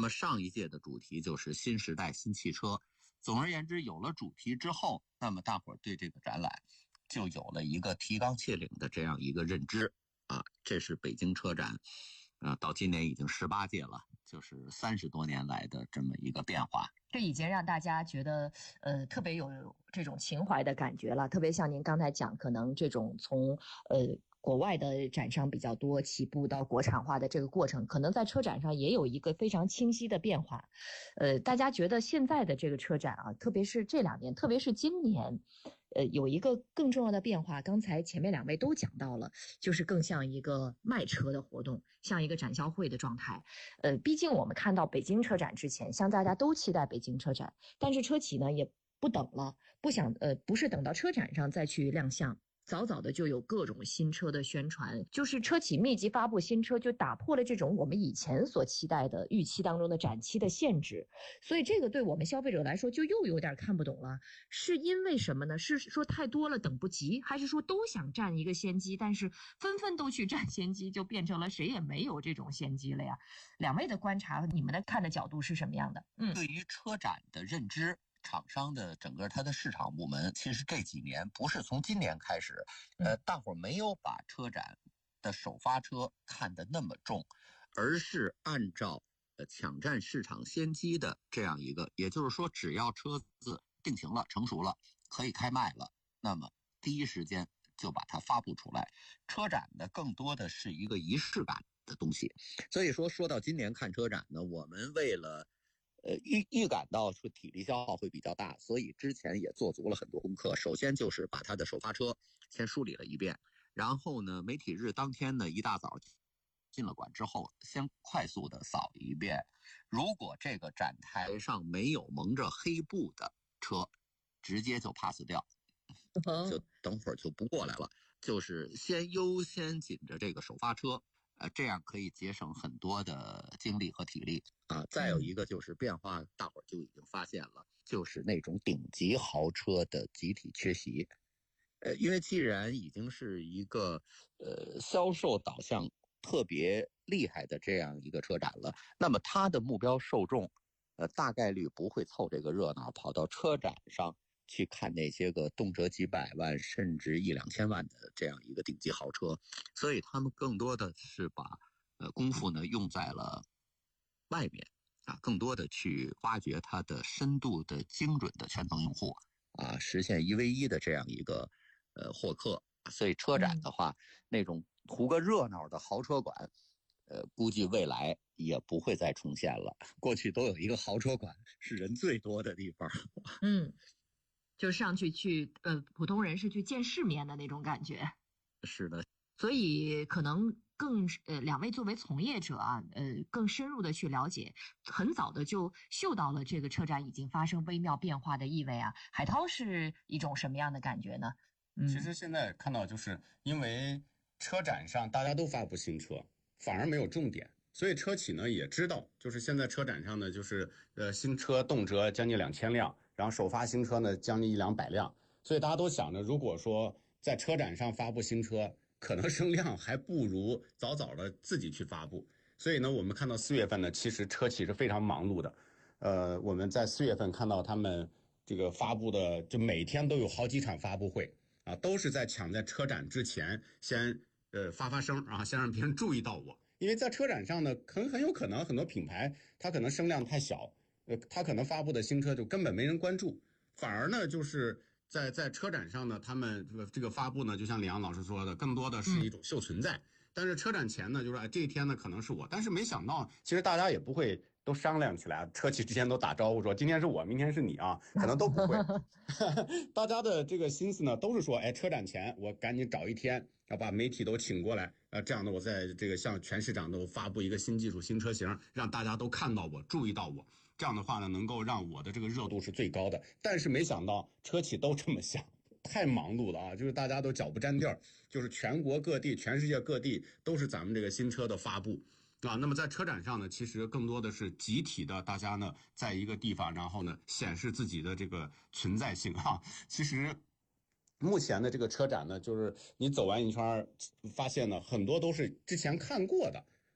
么上一届的主题就是新时代新汽车。总而言之，有了主题之后，那么大伙儿对这个展览就有了一个提纲挈领的这样一个认知啊。这是北京车展到今年已经18届了，就是30多年来的这么一个变化。 这已经让大家觉得特别有这种情怀的感觉了，特别像您刚才讲，可能这种从国外的展商比较多起步到国产化的这个过程，可能在车展上也有一个非常清晰的变化。大家觉得现在的这个车展啊，特别是这2年，特别是今年有一个更重要的变化，刚才前面2位都讲到了，就是更像一个卖车的活动，像一个展销会的状态。毕竟我们看到北京车展之前，像大家都期待北京车展，但是车企呢也不等了，不是等到车展上再去亮相。早早的就有各种新车的宣传，就是车企密集发布新车，就打破了这种我们以前所期待的预期当中的展期的限制。所以这个对我们消费者来说就又有点看不懂了，是因为什么呢？是说太多了等不及，还是说都想占一个先机，但是纷纷都去占先机，就变成了谁也没有这种先机了呀？2位的观察，你们的看的角度是什么样的？ 对于车展的认知，厂商的整个它的市场部门，其实这几年不是从今年开始，大伙儿没有把车展的首发车看得那么重，而是按照抢占市场先机的这样一个，也就是说，只要车子定型了、成熟了，可以开卖了，那么第一时间就把它发布出来。车展的更多的是一个仪式感的东西，所以说到今年看车展呢，我们为了预感到说体力消耗会比较大，所以之前也做足了很多功课。首先就是把它的首发车先梳理了一遍，然后呢，媒体日当天呢一大早进了馆之后，先快速的扫一遍。如果这个展台上没有蒙着黑布的车，直接就 pass 掉，就等会儿就不过来了。就是先优先紧着这个首发车。这样可以节省很多的精力和体力啊。再有一个就是变化，大伙儿就已经发现了，就是那种顶级豪车的集体缺席。因为既然已经是一个销售导向特别厉害的这样一个车展了，那么它的目标受众大概率不会凑这个热闹跑到车展上去看那些个动辄几百万甚至1、2千万的这样一个顶级豪车，所以他们更多的是把功夫呢用在了外面啊，更多的去挖掘它的深度的精准的圈层用户啊，实现1v1的这样一个获客。所以车展的话，那种图个热闹的豪车馆估计未来也不会再重现了。过去都有一个豪车馆是人最多的地方。 就上去普通人是去见世面的那种感觉。 是的。 所以可能更2位作为从业者啊，更深入的去了解，很早的就嗅到了这个车展已经发生微妙变化的意味啊。海涛是一种什么样的感觉呢？ 其实现在看到，就是因为车展上大家都发布新车，反而没有重点，所以车企呢也知道，就是现在车展上呢，就是新车动辄将近2000辆，然后首发新车呢将近100-200辆，所以大家都想着，如果说在车展上发布新车，可能声量还不如早早的自己去发布。所以呢，我们看到4月份呢，其实车企是非常忙碌的。我们在4月份看到他们这个发布的，就每天都有好几场发布会啊，都是在抢在车展之前先发声啊，先让别人注意到我。因为在车展上呢，很有可能很多品牌它可能声量太小，它可能发布的新车就根本没人关注，反而呢就是在车展上呢，他们这个发布呢，就像李阳老师说的，更多的是一种秀存在。但是车展前呢，就是这一天呢可能是我，但是没想到，其实大家也不会都商量起来，车企之间都打招呼说今天是我，明天是你啊，可能都不会。大家的这个心思呢，都是说，车展前我赶紧找一天，要把媒体都请过来，这样的我在这个向全市场都发布一个新技术、新车型，让大家都看到我、注意到我。这样的话呢，能够让我的这个热度是最高的。但是没想到车企都这么想。太忙碌了啊！就是大家都脚不沾地儿，就是全国各地、全世界各地都是咱们这个新车的发布啊。那么在车展上呢，其实更多的是集体的，大家呢在一个地方，然后呢显示自己的这个存在性啊。其实目前的这个车展呢，就是你走完一圈，发现呢很多都是之前看过的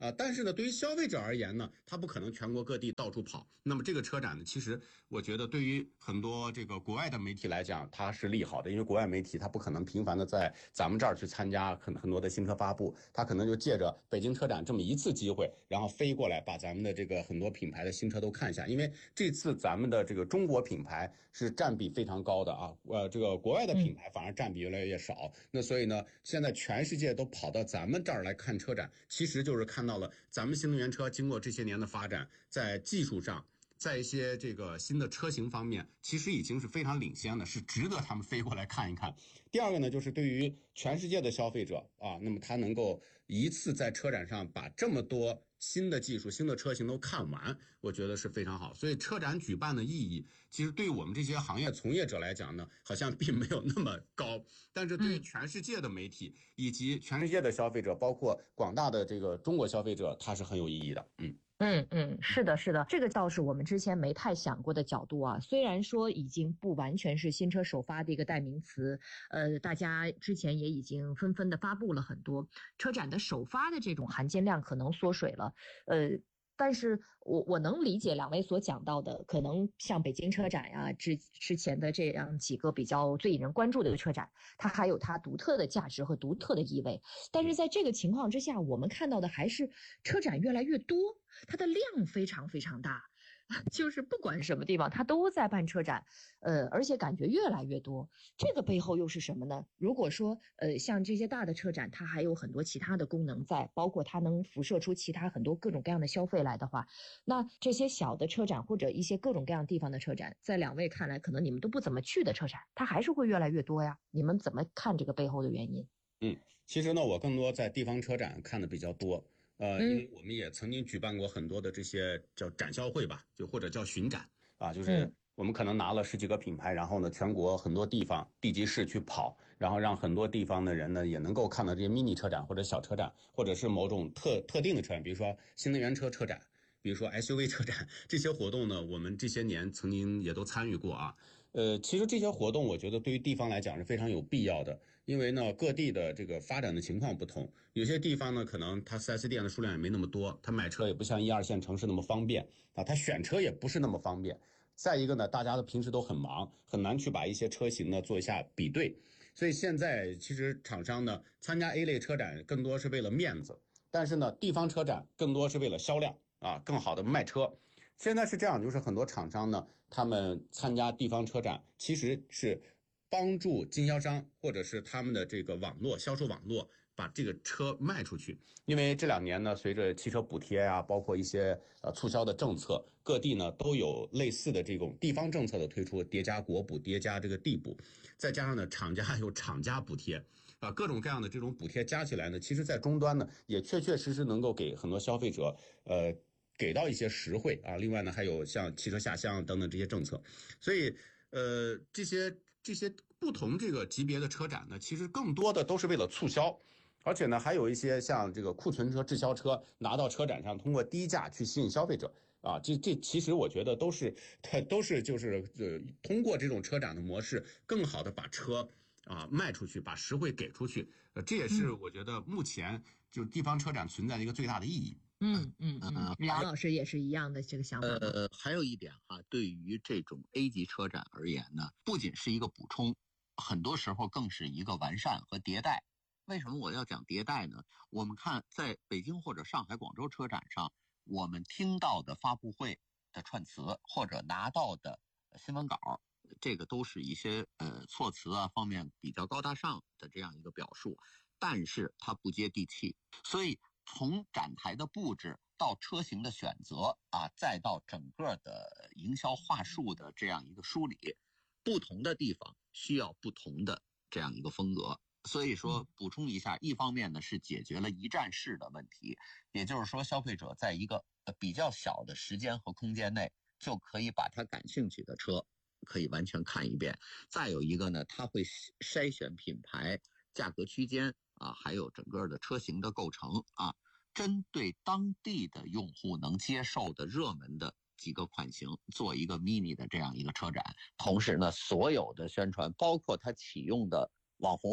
但是呢，对于消费者而言呢，他不可能全国各地到处跑。那么这个车展呢，其实我觉得对于很多这个国外的媒体来讲，它是利好的，因为国外媒体它不可能频繁的在咱们这儿去参加很多的新车发布，它可能就借着北京车展这么一次机会，然后飞过来把咱们的这个很多品牌的新车都看一下。因为这次咱们的这个中国品牌是占比非常高的啊，这个国外的品牌反而占比越来越少。那所以呢，现在全世界都跑到咱们这儿来看车展，其实就是看到了咱们新能源车经过这些年的发展，在技术上，在一些这个新的车型方面，其实已经是非常领先的，是值得他们飞过来看一看。第二个呢，就是对于全世界的消费者啊，那么他能够一次在车展上把这么多新的技术、新的车型都看完，我觉得是非常好。所以车展举办的意义，其实对于我们这些行业从业者来讲呢，好像并没有那么高，但是对于全世界的媒体以及全世界的消费者，包括广大的这个中国消费者，它是很有意义的。 是的，是的，这个倒是我们之前没太想过的角度啊。虽然说已经不完全是新车首发的一个代名词，大家之前也已经纷纷的发布了很多车展的首发的这种含金量可能缩水了，但是我能理解两位所讲到的，可能像北京车展呀，之前的这样几个比较最引人关注的车展，它还有它独特的价值和独特的意味。但是在这个情况之下，我们看到的还是车展越来越多，它的量非常非常大。就是不管什么地方，它都在办车展，而且感觉越来越多。这个背后又是什么呢？如果说，像这些大的车展，它还有很多其他的功能在，包括它能辐射出其他很多各种各样的消费来的话，那这些小的车展或者一些各种各样地方的车展，在两位看来，可能你们都不怎么去的车展，它还是会越来越多呀。你们怎么看这个背后的原因？ 其实呢，我更多在地方车展看的比较多。因为我们也曾经举办过很多的这些叫展销会吧，就或者叫巡展啊，就是我们可能拿了10几个品牌，然后呢，全国很多地方地级市去跑，然后让很多地方的人呢也能够看到这些 mini 车展或者小车展，或者是某种特定的车展，比如说新能源车展，比如说 SUV 车展，这些活动呢，我们这些年曾经也都参与过啊。其实这些活动，我觉得对于地方来讲是非常有必要的，因为呢，各地的这个发展的情况不同，有些地方呢，可能它 4S 店的数量也没那么多，它买车也不像1、2线城市那么方便啊，它选车也不是那么方便。再一个呢，大家的平时都很忙，很难去把一些车型呢做一下比对，所以现在其实厂商呢参加 A 类车展更多是为了面子，但是呢，地方车展更多是为了销量啊，更好的卖车。现在是这样，就是很多厂商呢，他们参加地方车展，其实是帮助经销商或者是他们的这个网络销售网络把这个车卖出去。因为这2年呢，随着汽车补贴啊，包括一些促销的政策，各地呢都有类似的这种地方政策的推出，叠加国补，叠加这个地补，再加上呢厂家有厂家补贴。各种各样的这种补贴加起来呢，其实在终端呢也确实能够给很多消费者给到一些实惠啊。另外呢，还有像汽车下乡等等这些政策，所以这些不同这个级别的车展呢，其实更多的都是为了促销。而且呢，还有一些像这个库存车、滞销车拿到车展上，通过低价去吸引消费者啊，这其实我觉得都是就是通过这种车展的模式，更好的把车卖出去，把实惠给出去。这也是我觉得目前就地方车展存在的一个最大的意义。 梁老师也是一样的这个想法。 还有一点哈，对于这种 A 级车展而言呢，不仅是一个补充，很多时候更是一个完善和迭代。为什么我要讲迭代呢？我们看在北京或者上海、广州车展上，我们听到的发布会的串词或者拿到的新闻稿，这个都是一些措辞啊方面比较高大上的这样一个表述，但是它不接地气。所以从展台的布置到车型的选择啊，再到整个的营销话术的这样一个梳理，不同的地方需要不同的这样一个风格。所以说补充一下，一方面呢是解决了一站式的问题，也就是说消费者在一个比较小的时间和空间内就可以把他感兴趣的车可以完全看一遍。再有一个呢，他会筛选品牌、价格区间啊，还有整个的车型的构成啊，针对当地的用户能接受的热门的几个款型做一个 mini 的这样一个车展。同时呢，所有的宣传包括他启用的网红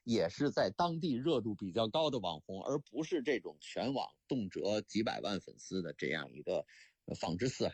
也是在当地热度比较高的网红，而不是这种全网动辄几百万粉丝的这样一个仿之四海